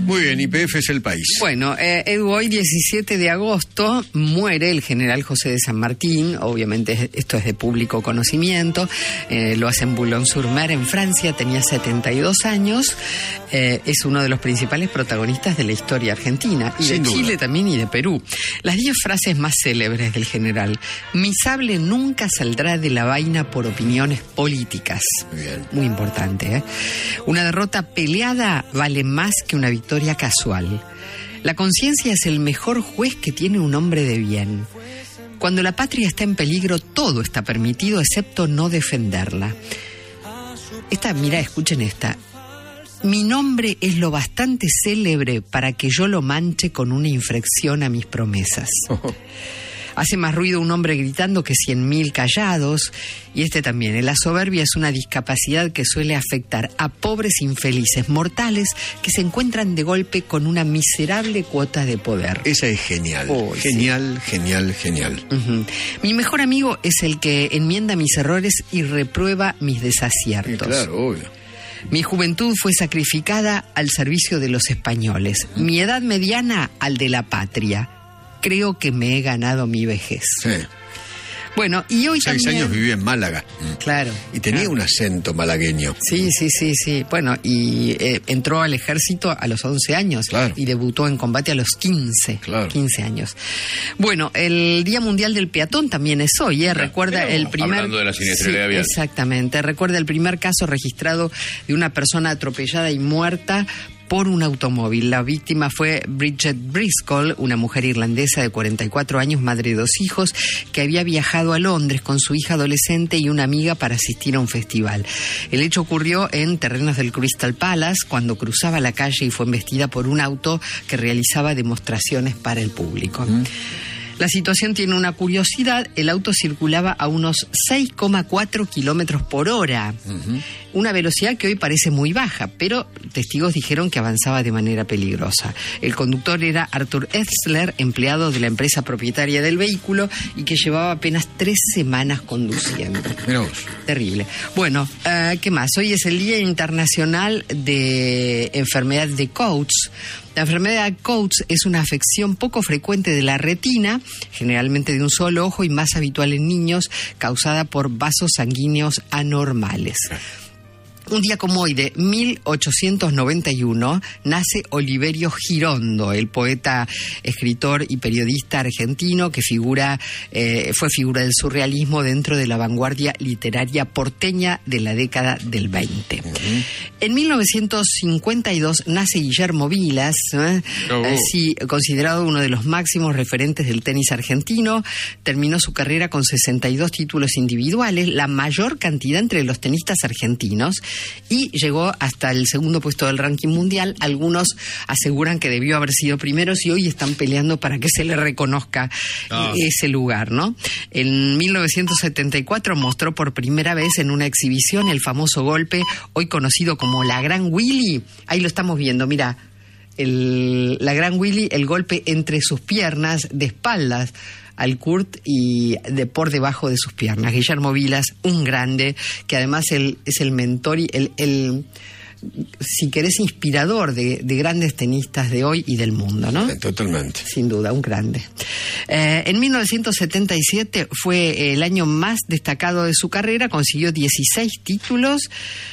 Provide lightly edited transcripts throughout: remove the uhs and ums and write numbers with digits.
Muy bien, YPF es el país. Bueno, Edu, hoy 17 de agosto muere el general José de San Martín. Obviamente esto es de público conocimiento. Lo hace en Boulogne-sur-Mer, en Francia. Tenía 72 años. Es uno de los principales protagonistas de la historia argentina. Y de Chile también y de Perú. Las 10 frases más célebres del general. Mi sable nunca saldrá de la vaina por opiniones políticas. Bien. Muy importante, ¿eh? Una derrota peleada vale más que una victoria casual. La conciencia es el mejor juez que tiene un hombre de bien. Cuando la patria está en peligro, todo está permitido excepto no defenderla. Mira, escuchen esta. Mi nombre es lo bastante célebre para que yo lo manche con una infracción a mis promesas. Hace más ruido un hombre gritando que 100.000 callados. Y también. La soberbia es una discapacidad que suele afectar a pobres infelices mortales que se encuentran de golpe con una miserable cuota de poder. Esa es genial. Genial, sí. Genial. Uh-huh. Mi mejor amigo es el que enmienda mis errores y reprueba mis desaciertos. Claro, obvio. Mi juventud fue sacrificada al servicio de los españoles. Mi edad mediana al de la patria. Creo que me he ganado mi vejez. Sí. Bueno, y hoy 6 también... años viví en Málaga. Claro. Y tenía un acento malagueño. Sí. Bueno, y entró al ejército a los 11 años. Claro. Y debutó en combate a los 15. Claro. 15 años. Bueno, el Día Mundial del Peatón también es hoy, ¿eh? Recuerda el primer... Hablando de la siniestralidad vial. Exactamente. Recuerda el primer caso registrado de una persona atropellada y muerta por un automóvil. La víctima fue Bridget Driscoll, una mujer irlandesa de 44 años, madre de 2 hijos, que había viajado a Londres con su hija adolescente y una amiga para asistir a un festival. El hecho ocurrió en terrenos del Crystal Palace, cuando cruzaba la calle y fue embestida por un auto que realizaba demostraciones para el público. La situación tiene una curiosidad. El auto circulaba a unos 6,4 kilómetros por hora. Una velocidad que hoy parece muy baja, pero testigos dijeron que avanzaba de manera peligrosa. El conductor era Arthur Etzler, empleado de la empresa propietaria del vehículo y que llevaba apenas 3 semanas conduciendo. Mirá vos. Terrible. Bueno, ¿qué más? Hoy es el Día Internacional de Enfermedad de Coats. La enfermedad de Coats es una afección poco frecuente de la retina, generalmente de un solo ojo y más habitual en niños, causada por vasos sanguíneos anormales. Un día como hoy, de 1891, nace Oliverio Girondo, el poeta, escritor y periodista argentino que fue figura del surrealismo dentro de la vanguardia literaria porteña de la década del 20. En 1952 nace Guillermo Vilas, considerado uno de los máximos referentes del tenis argentino. Terminó su carrera con 62 títulos individuales, la mayor cantidad entre los tenistas argentinos, y llegó hasta el segundo puesto del ranking mundial. Algunos aseguran que debió haber sido primeros y hoy están peleando para que se le reconozca ese lugar, ¿no? En 1974 mostró por primera vez en una exhibición el famoso golpe, hoy conocido como la Gran Willy. Ahí lo estamos viendo, mira. La Gran Willy, el golpe entre sus piernas, de espaldas al Kurt y por debajo de sus piernas. Guillermo Vilas, un grande, que además es el mentor y el si querés, inspirador de grandes tenistas de hoy y del mundo, ¿no? Totalmente. Sin duda, un grande. En 1977 fue el año más destacado de su carrera, consiguió 16 títulos,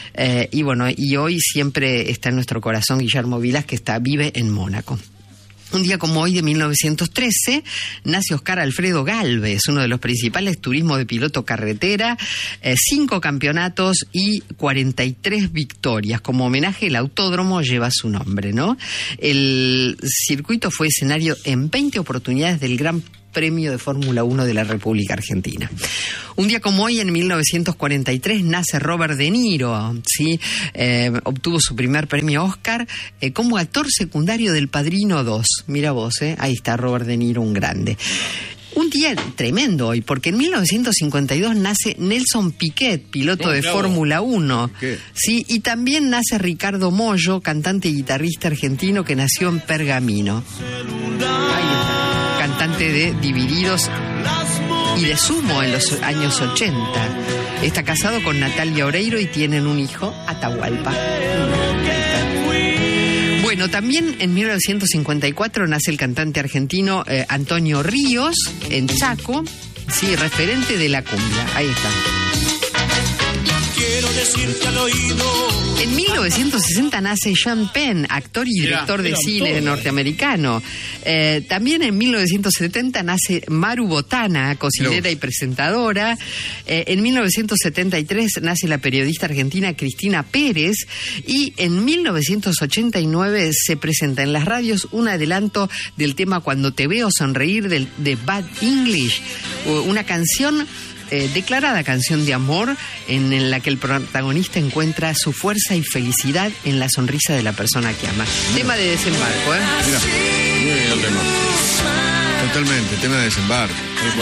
y hoy siempre está en nuestro corazón Guillermo Vilas, que vive en Mónaco. Un día como hoy de 1913 nace Oscar Alfredo Gálvez, uno de los principales turismos de piloto carretera, 5 campeonatos y 43 victorias. Como homenaje, el autódromo lleva su nombre, ¿no? El circuito fue escenario en 20 oportunidades del Gran Premio de Fórmula 1 de la República Argentina. Un día como hoy, en 1943, nace Robert De Niro, ¿sí? Obtuvo su primer premio Oscar como actor secundario del Padrino 2. Mira vos, ahí está Robert De Niro, un grande. Un día tremendo hoy, porque en 1952 nace Nelson Piquet, piloto de Fórmula 1. Sí, y también nace Ricardo Mollo, cantante y guitarrista argentino que nació en Pergamino. Ahí está, cantante de Divididos y de Sumo en los años 80. Está casado con Natalia Oreiro y tienen un hijo, Atahualpa. Bueno, Bueno, también en 1954 nace el cantante argentino Antonio Ríos, en Chaco, sí, referente de la cumbia. Ahí está. Quiero decirte al oído. En 1960 nace Sean Penn, actor y director de cine norteamericano. También en 1970 nace Maru Botana, cocinera y presentadora. En 1973 nace la periodista argentina Cristina Pérez. Y en 1989 se presenta en las radios un adelanto del tema Cuando te veo sonreír de Bad English, una canción declarada canción de amor en la que el protagonista encuentra su fuerza y felicidad en la sonrisa de la persona que ama. Tema de desembarco, ¿eh? Mira, muy bien el tema. Totalmente, tema de desembarco.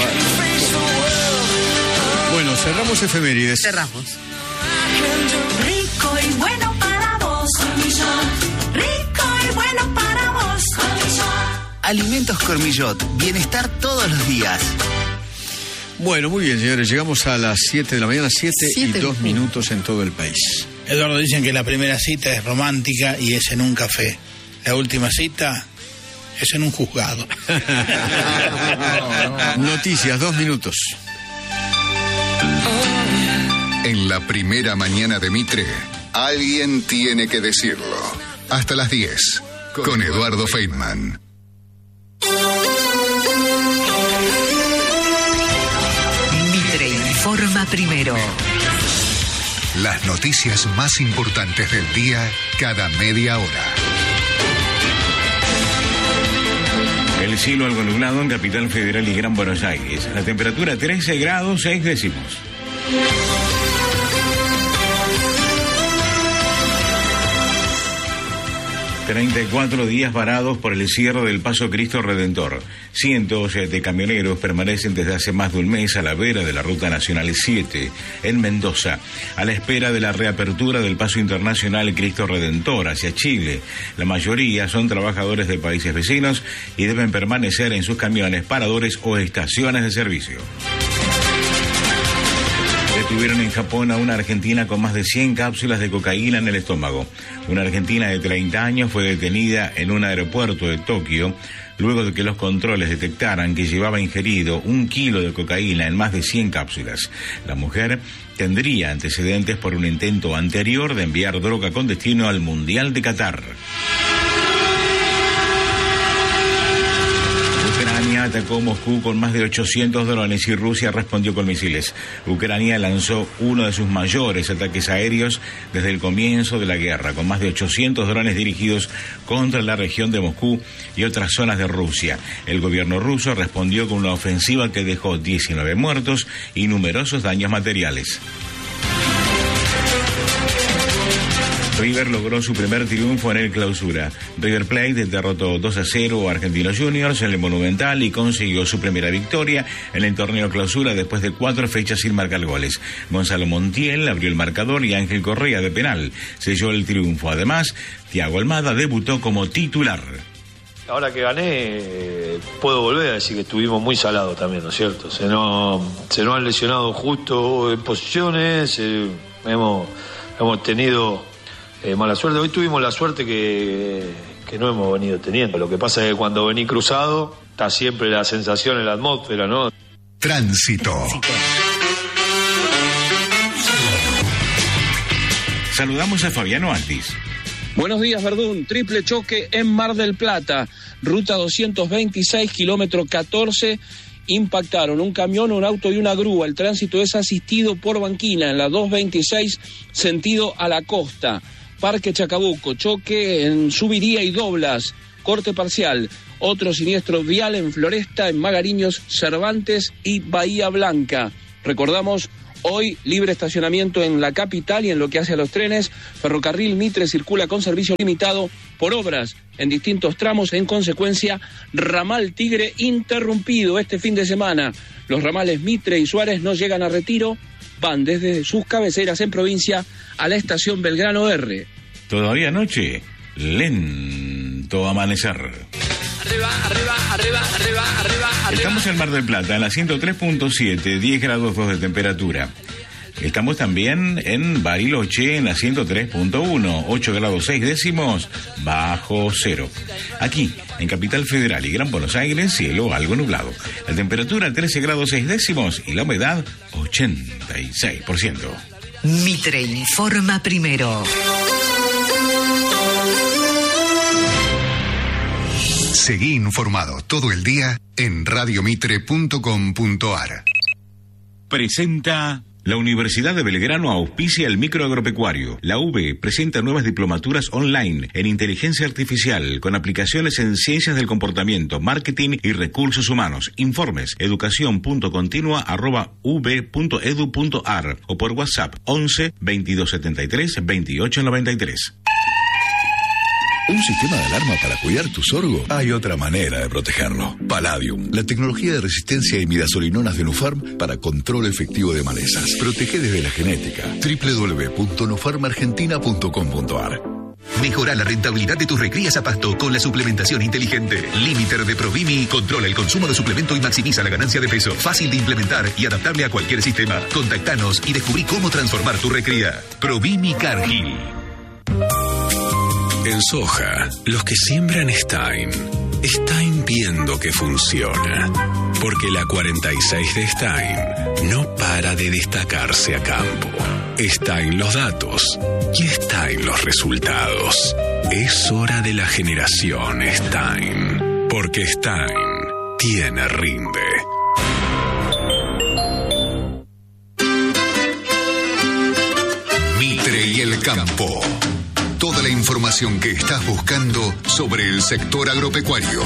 Bueno, cerramos efemérides. Cerramos. Rico y bueno para vos. Rico y bueno para vos. Alimentos Cormillot, bienestar todos los días. Bueno, muy bien, señores, llegamos a las 7 de la mañana, 7:02 minutos en todo el país. Eduardo, dicen que la primera cita es romántica y es en un café. La última cita es en un juzgado. Noticias, 2 minutos. En la primera mañana de Mitre, alguien tiene que decirlo. Hasta las 10, con Eduardo Feynman. Mitre informa primero. Las noticias más importantes del día cada media hora. El cielo algo nublado en Capital Federal y Gran Buenos Aires. La temperatura 13 grados 6 décimos. 34 días varados por el cierre del Paso Cristo Redentor. Cientos de camioneros permanecen desde hace más de un mes a la vera de la Ruta Nacional 7, en Mendoza, a la espera de la reapertura del Paso Internacional Cristo Redentor hacia Chile. La mayoría son trabajadores de países vecinos y deben permanecer en sus camiones, paradores o estaciones de servicio. Detuvieron en Japón a una argentina con más de 100 cápsulas de cocaína en el estómago. Una argentina de 30 años fue detenida en un aeropuerto de Tokio luego de que los controles detectaran que llevaba ingerido 1 kilo de cocaína en más de 100 cápsulas. La mujer tendría antecedentes por un intento anterior de enviar droga con destino al Mundial de Qatar. Ucrania atacó Moscú con más de 800 drones y Rusia respondió con misiles. Ucrania lanzó uno de sus mayores ataques aéreos desde el comienzo de la guerra, con más de 800 drones dirigidos contra la región de Moscú y otras zonas de Rusia. El gobierno ruso respondió con una ofensiva que dejó 19 muertos y numerosos daños materiales. River logró su primer triunfo en el Clausura. River Plate derrotó 2-0 a Argentinos Juniors en el Monumental y consiguió su primera victoria en el torneo Clausura después de 4 fechas sin marcar goles. Gonzalo Montiel abrió el marcador y Ángel Correa de penal selló el triunfo. Además, Thiago Almada debutó como titular. Ahora que gané, puedo volver a decir que estuvimos muy salados también, ¿no es cierto? Se nos han lesionado justo en posiciones, hemos tenido mala suerte. Hoy tuvimos la suerte que no hemos venido teniendo. Lo que pasa es que cuando vení cruzado, está siempre la sensación en la atmósfera, ¿no? Tránsito. Saludamos a Fabiano Altis. Buenos días, Verdún. Triple choque en Mar del Plata. Ruta 226, kilómetro 14. Impactaron un camión, un auto y una grúa. El tránsito es asistido por banquina en la 226, sentido a la costa. Parque Chacabuco, choque en Subiría y Doblas, corte parcial. Otro siniestro vial en Floresta, en Magariños, Cervantes y Bahía Blanca. Recordamos, hoy libre estacionamiento en la capital y en lo que hace a los trenes. Ferrocarril Mitre circula con servicio limitado por obras en distintos tramos. En consecuencia, ramal Tigre interrumpido este fin de semana. Los ramales Mitre y Suárez no llegan a Retiro, van desde sus cabeceras en provincia a la estación Belgrano R. Todavía anoche, lento amanecer. Arriba, arriba, arriba, arriba, arriba, arriba. Estamos en Mar del Plata, en la 103.7, 10 grados 2 de temperatura. Estamos también en Bariloche, en la 103.1, 8 grados 6 décimos, bajo cero. Aquí, en Capital Federal y Gran Buenos Aires, cielo algo nublado. La temperatura 13 grados 6 décimos y la humedad 86%. Mitre informa primero. Seguí informado todo el día en radiomitre.com.ar. Presenta... La Universidad de Belgrano auspicia el microagropecuario. La UB presenta nuevas diplomaturas online en inteligencia artificial con aplicaciones en ciencias del comportamiento, marketing y recursos humanos. Informes educacion.continua@ub.edu.ar o por WhatsApp 11 2273 2893. ¿Un sistema de alarma para cuidar tu sorgo? Hay otra manera de protegerlo. Palladium, la tecnología de resistencia a imidazolinonas de Nufarm para control efectivo de malezas. Protege desde la genética. www.nufarmargentina.com.ar. Mejora la rentabilidad de tus recrías a pasto con la suplementación inteligente. Limiter de Provimi controla el consumo de suplemento y maximiza la ganancia de peso. Fácil de implementar y adaptable a cualquier sistema. Contactanos y descubrí cómo transformar tu recría. Provimi Cargill. En soja, los que siembran Stein viendo que funciona. Porque la 46 de Stein no para de destacarse a campo. Stein los datos y Stein los resultados. Es hora de la generación Stein. Porque Stein tiene rinde. Mitre y el campo. Toda la información que estás buscando sobre el sector agropecuario.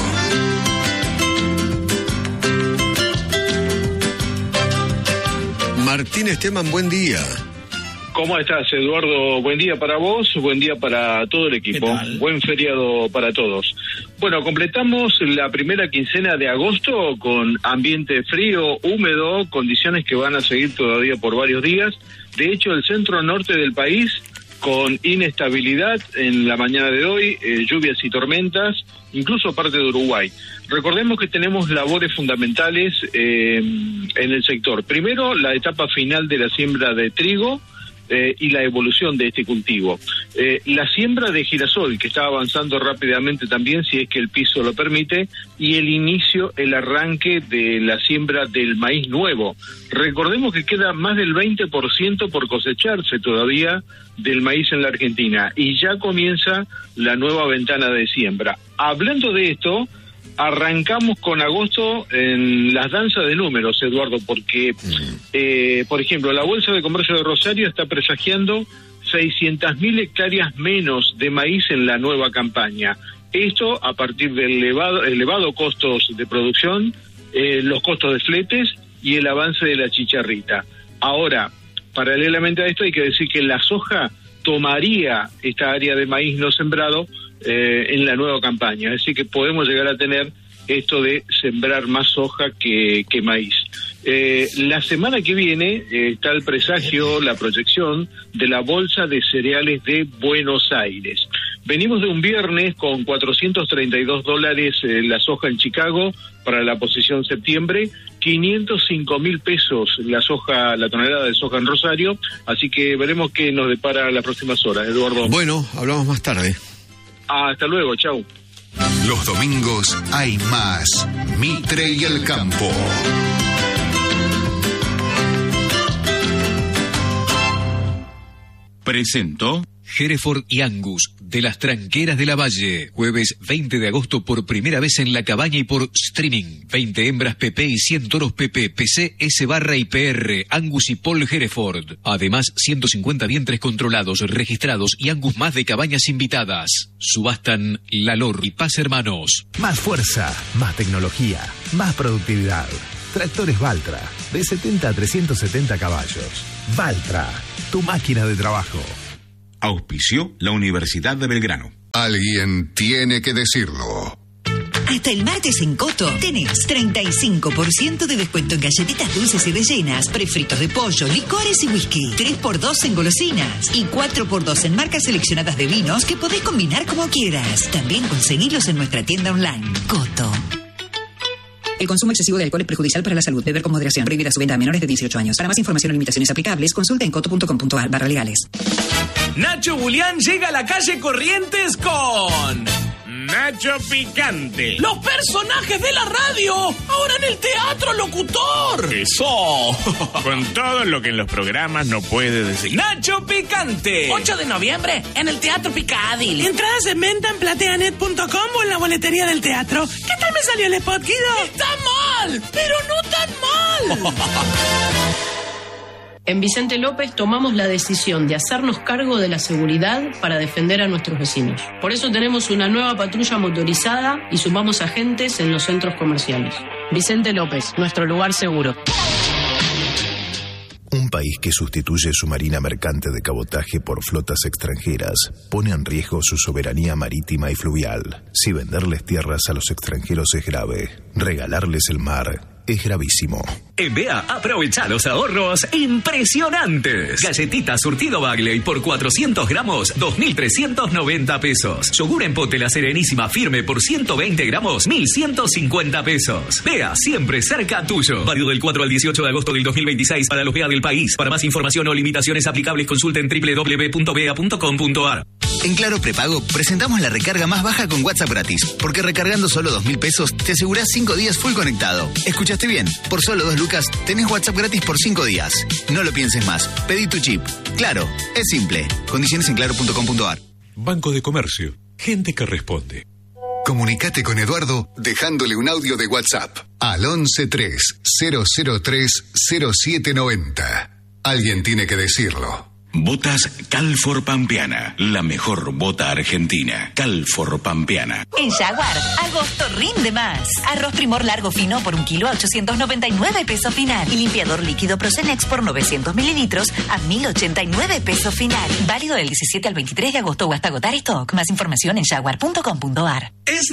Martín Esteban, buen día. ¿Cómo estás, Eduardo? Buen día para vos, buen día para todo el equipo. Buen feriado para todos. Bueno, completamos la primera quincena de agosto con ambiente frío, húmedo, condiciones que van a seguir todavía por varios días. De hecho, el centro norte del país con inestabilidad en la mañana de hoy, lluvias y tormentas, incluso parte de Uruguay. Recordemos que tenemos labores fundamentales en el sector. Primero, la etapa final de la siembra de trigo y la evolución de este cultivo. La siembra de girasol, que está avanzando rápidamente también, si es que el piso lo permite, y el arranque de la siembra del maíz nuevo. Recordemos que queda más del 20% por cosecharse todavía del maíz en la Argentina, y ya comienza la nueva ventana de siembra. Hablando de esto, arrancamos con agosto en las danzas de números, Eduardo, porque, por ejemplo, la Bolsa de Comercio de Rosario está presagiando 600.000 hectáreas menos de maíz en la nueva campaña. Esto a partir del elevado costos de producción, los costos de fletes y el avance de la chicharrita. Ahora, paralelamente a esto hay que decir que la soja tomaría esta área de maíz no sembrado en la nueva campaña, así que podemos llegar a tener esto de sembrar más soja que maíz. La semana que viene está el presagio, la proyección de la Bolsa de Cereales de Buenos Aires. Venimos de un viernes con $432 la soja en Chicago para la posición septiembre, 505.000 pesos la tonelada de soja en Rosario, así que veremos qué nos depara las próximas horas, Eduardo. Bueno, hablamos más tarde. Hasta luego, chau. Los domingos hay más Mitre y el campo. Presentó Hereford y Angus, de las Tranqueras de la Valle. Jueves 20 de agosto por primera vez en La Cabaña y por streaming. 20 hembras PP y 100 toros PP, PC, S/ y PR, Angus y Paul Hereford. Además, 150 vientres controlados, registrados y Angus más de cabañas invitadas. Subastan Lalor y Paz Hermanos. Más fuerza, más tecnología, más productividad. Tractores Valtra, de 70 a 370 caballos. Valtra, tu máquina de trabajo. Auspició la Universidad de Belgrano. Alguien tiene que decirlo. Hasta el martes en Coto tenés 35% de descuento en galletitas dulces y rellenas, prefritos de pollo, licores y whisky. 3x2 en golosinas y 4x2 en marcas seleccionadas de vinos que podés combinar como quieras. También conseguilos en nuestra tienda online. Coto. El consumo excesivo de alcohol es perjudicial para la salud. Beber con moderación. Prohibida su venta a menores de 18 años. Para más información o limitaciones aplicables, consulta en coto.com.ar/legales. Nacho Julián llega a la calle Corrientes con Nacho Picante. Los personajes de la radio, ahora en el teatro locutor. Eso. Con todo lo que en los programas no puede decir. Nacho Picante. 8 de noviembre en el Teatro Picadilly. Entradas en venta en plateanet.com o en la boletería del teatro. ¿Qué tal me salió el spot, Guido? Está mal, pero no tan mal. En Vicente López tomamos la decisión de hacernos cargo de la seguridad para defender a nuestros vecinos. Por eso tenemos una nueva patrulla motorizada y sumamos agentes en los centros comerciales. Vicente López, nuestro lugar seguro. Un país que sustituye su marina mercante de cabotaje por flotas extranjeras pone en riesgo su soberanía marítima y fluvial. Si venderles tierras a los extranjeros es grave, regalarles el mar es gravísimo. En BEA aprovecha los ahorros impresionantes. Galletitas surtido Bagley por 400 gramos, 2.390 pesos. Yogur en pote La Serenísima Firme por 120 gramos, 1.150 pesos. BEA, siempre cerca tuyo. Válido del 4 al 18 de agosto del 2026 para los BEA del país. Para más información o limitaciones aplicables, consulten www.bea.com.ar. En Claro Prepago presentamos la recarga más baja con WhatsApp gratis, porque recargando solo 2.000 pesos te asegurás 5 días full conectado. ¿Escuchaste bien? Por solo 2 lucas tenés WhatsApp gratis por 5 días. No lo pienses más. Pedí tu chip. Claro, es simple. Condiciones en claro.com.ar. Banco de Comercio. Gente que responde. Comunicate con Eduardo dejándole un audio de WhatsApp al 1130030790. Alguien tiene que decirlo. Botas Calfor Pampeana, la mejor bota argentina. Calfor Pampeana. En Jaguar, agosto rinde más. Arroz Primor largo fino por 1 kilo a 899 pesos final. Y limpiador líquido Procenex por 900 mililitros a 1.089 pesos final. Válido del 17 al 23 de agosto o hasta agotar stock. Más información en jaguar.com.ar.